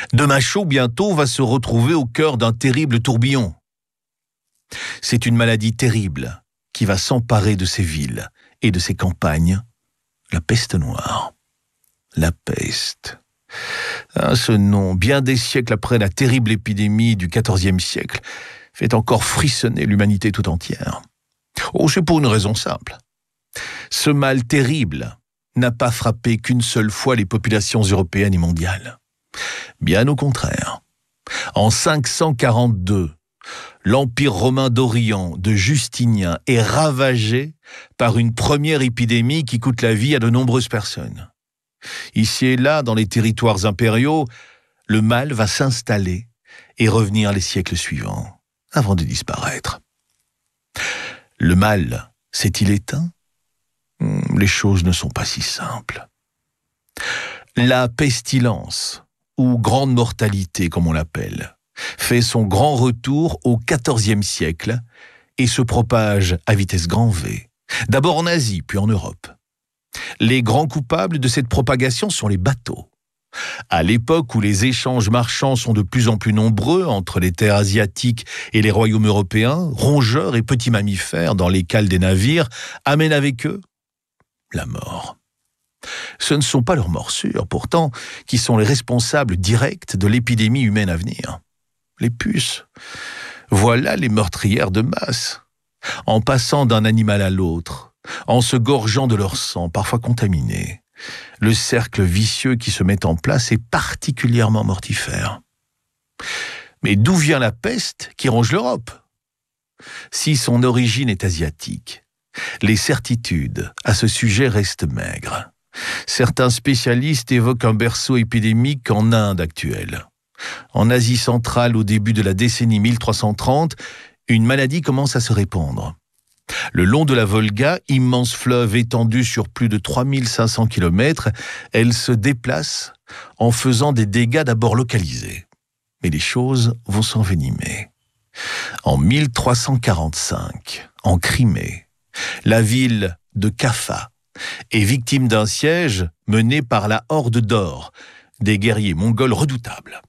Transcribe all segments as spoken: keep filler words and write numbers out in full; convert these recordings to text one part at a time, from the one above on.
de Machaut bientôt va se retrouver au cœur d'un terrible tourbillon. C'est une maladie terrible qui va s'emparer de ces villes et de ces campagnes, la peste noire. La peste. Ah, ce nom, bien des siècles après la terrible épidémie du quatorzième siècle, fait encore frissonner l'humanité tout entière. Oh, c'est pour une raison simple. Ce mal terrible n'a pas frappé qu'une seule fois les populations européennes et mondiales. Bien au contraire. En cinq cent quarante-deux, l'Empire romain d'Orient de Justinien est ravagé par une première épidémie qui coûte la vie à de nombreuses personnes. Ici et là, dans les territoires impériaux, le mal va s'installer et revenir les siècles suivants, avant de disparaître. Le mal s'est-il éteint ? Les choses ne sont pas si simples. La pestilence, ou grande mortalité comme on l'appelle, fait son grand retour au quatorzième siècle et se propage à vitesse grand V, d'abord en Asie puis en Europe. Les grands coupables de cette propagation sont les bateaux. À l'époque où les échanges marchands sont de plus en plus nombreux entre les terres asiatiques et les royaumes européens, rongeurs et petits mammifères dans les cales des navires amènent avec eux la mort. Ce ne sont pas leurs morsures, pourtant, qui sont les responsables directs de l'épidémie humaine à venir. Les puces, voilà les meurtrières de masse. En passant d'un animal à l'autre, en se gorgeant de leur sang, parfois contaminé, le cercle vicieux qui se met en place est particulièrement mortifère. Mais d'où vient la peste qui ronge l'Europe ? Si son origine est asiatique, les certitudes à ce sujet restent maigres. Certains spécialistes évoquent un berceau épidémique en Inde actuelle. En Asie centrale, au début de la décennie mille trois cent trente, une maladie commence à se répandre. Le long de la Volga, immense fleuve étendu sur plus de trois mille cinq cents kilomètres, elle se déplace en faisant des dégâts d'abord localisés. Mais les choses vont s'envenimer. En mille trois cent quarante-cinq, en Crimée, la ville de Kaffa est victime d'un siège mené par la Horde d'Or, des guerriers mongols redoutables.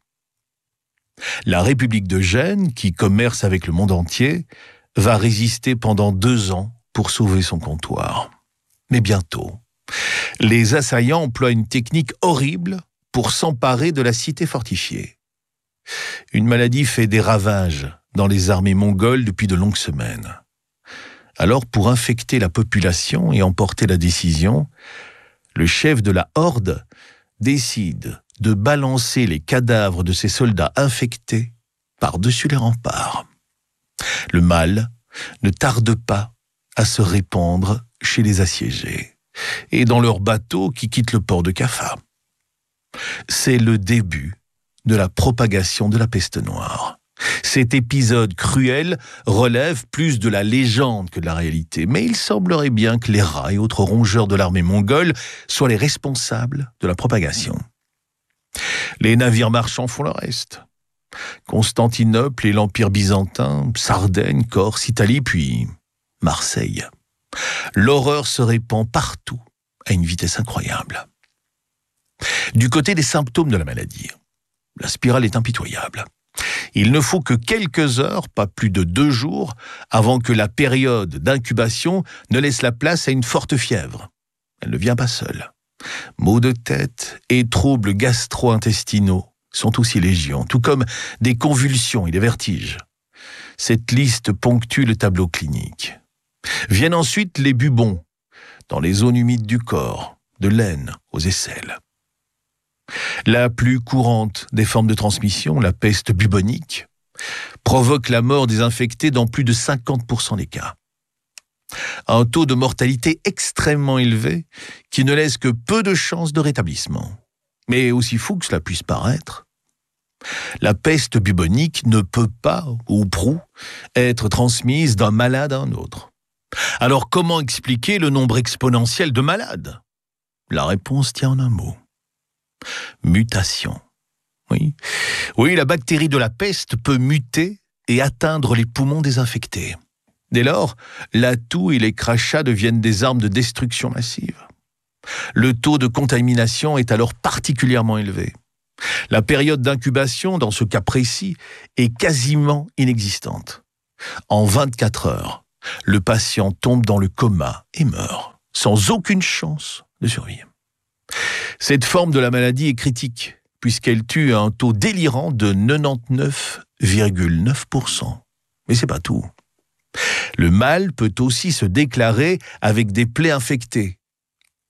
La République de Gênes, qui commerce avec le monde entier, va résister pendant deux ans pour sauver son comptoir. Mais bientôt, les assaillants emploient une technique horrible pour s'emparer de la cité fortifiée. Une maladie fait des ravages dans les armées mongoles depuis de longues semaines. Alors, pour infecter la population et emporter la décision, le chef de la Horde décide de balancer les cadavres de ses soldats infectés par-dessus les remparts. Le mal ne tarde pas à se répandre chez les assiégés et dans leurs bateaux qui quittent le port de Kaffa. C'est le début de la propagation de la peste noire. Cet épisode cruel relève plus de la légende que de la réalité, mais il semblerait bien que les rats et autres rongeurs de l'armée mongole soient les responsables de la propagation. Les navires marchands font le reste. Constantinople et l'Empire byzantin, Sardaigne, Corse, Italie, puis Marseille. L'horreur se répand partout à une vitesse incroyable. Du côté des symptômes de la maladie, la spirale est impitoyable. Il ne faut que quelques heures, pas plus de deux jours, avant que la période d'incubation ne laisse la place à une forte fièvre. Elle ne vient pas seule. Maux de tête et troubles gastro-intestinaux sont aussi légion, tout comme des convulsions et des vertiges. Cette liste ponctue le tableau clinique. Viennent ensuite les bubons, dans les zones humides du corps, de l'aine aux aisselles. La plus courante des formes de transmission, la peste bubonique, provoque la mort des infectés dans plus de cinquante pour cent des cas. Un taux de mortalité extrêmement élevé qui ne laisse que peu de chances de rétablissement. Mais aussi fou que cela puisse paraître, la peste bubonique ne peut pas, ou prou, être transmise d'un malade à un autre. Alors comment expliquer le nombre exponentiel de malades ? La réponse tient en un mot. Mutation. Oui. Oui, la bactérie de la peste peut muter et atteindre les poumons des infectés. Dès lors, la toux et les crachats deviennent des armes de destruction massive. Le taux de contamination est alors particulièrement élevé. La période d'incubation, dans ce cas précis, est quasiment inexistante. En vingt-quatre heures, le patient tombe dans le coma et meurt, sans aucune chance de survie. Cette forme de la maladie est critique, puisqu'elle tue à un taux délirant de quatre-vingt-dix-neuf virgule neuf pour cent. Mais c'est pas tout. Le mal peut aussi se déclarer avec des plaies infectées,